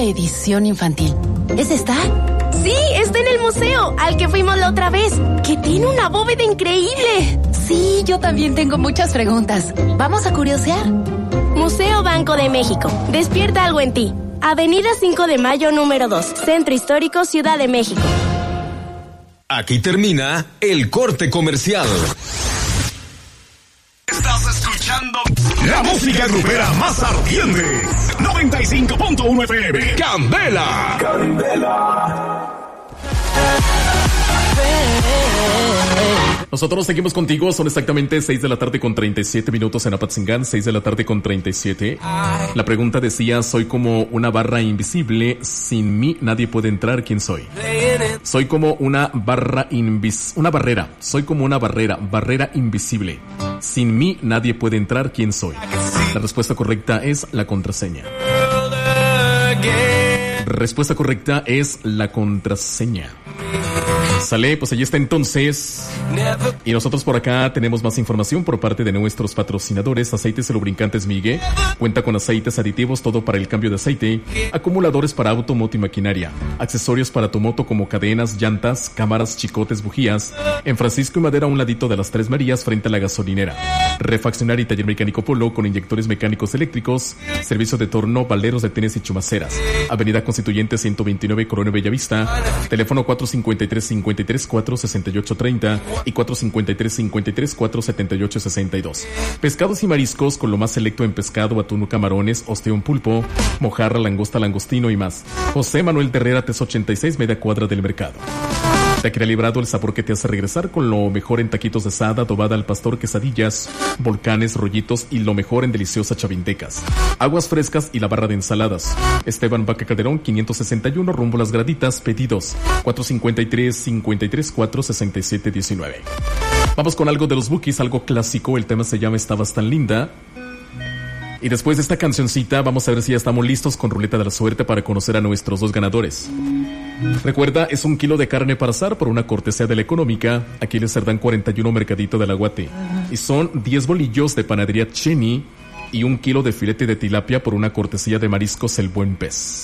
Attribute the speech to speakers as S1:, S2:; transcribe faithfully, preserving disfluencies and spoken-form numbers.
S1: edición infantil. ¿Es esta?
S2: Sí, está en el museo, al que fuimos la otra vez, que tiene una bóveda increíble.
S1: Sí, yo también tengo muchas preguntas. ¿Vamos a curiosear?
S2: Museo Banco de México. Despierta algo en ti. Avenida cinco de Mayo número dos, Centro Histórico, Ciudad de México.
S3: Aquí termina el corte comercial.
S4: Estás escuchando la música grupera más ardiente. noventa y cinco punto uno F M. Candela. Candela.
S5: Nosotros seguimos contigo, son exactamente seis de la tarde con treinta y siete minutos en Apatzingán, seis de la tarde con treinta y siete. La pregunta decía, soy como una barra invisible, sin mí nadie puede entrar, ¿quién soy? Soy como una barra invis... una barrera, soy como una barrera, barrera invisible. Sin mí nadie puede entrar, ¿quién soy? La respuesta correcta es la contraseña. Respuesta correcta es la contraseña. Sale, pues allí está entonces. Y nosotros por acá tenemos más información por parte de nuestros patrocinadores. Aceites y lubricantes Migue. Cuenta con aceites aditivos, todo para el cambio de aceite. Acumuladores para auto, moto y maquinaria. Accesorios para tu moto como cadenas, llantas, cámaras, chicotes, bujías. En Francisco y Madera, a un ladito de las Tres Marías, frente a la gasolinera. Refaccionaria y taller mecánico Polo con inyectores mecánicos eléctricos. Servicio de torno, balderos de tenis y chumaceras. Avenida Constituyente ciento veintinueve, Colonia Bellavista. Teléfono cuatro cinco tres, cinco tres cuatro, seis ocho tres cero y cuatro cinco tres, cinco tres cuatro, siete ocho seis dos. Pescados y mariscos con lo más selecto en pescado, atún, camarones, ostión, pulpo, mojarra, langosta, langostino y más. José Manuel Herrera, T ochenta y seis, media cuadra del mercado. Taquería Librado, el sabor que te hace regresar, con lo mejor en taquitos de asada, adobada al pastor, quesadillas, volcanes, rollitos y lo mejor en deliciosas chavintecas. Aguas frescas y la barra de ensaladas. Esteban Vaca Calderón, quinientos sesenta y uno, rumbo a Las Graditas. Pedidos cuatro cinco tres, cinco tres cuatro, seis siete uno nueve. Vamos con algo de los Bukis, algo clásico. El tema se llama Estabas tan linda. Y después de esta cancioncita, vamos a ver si ya estamos listos con Ruleta de la Suerte para conocer a nuestros dos ganadores. Recuerda, es un kilo de carne para asar por una cortesía de la Económica, aquí en el Cerdán cuarenta y uno, Mercadito del Aguate. Y son diez bolillos de panadería Cheni y un kilo de filete de tilapia por una cortesía de Mariscos El Buen Pez.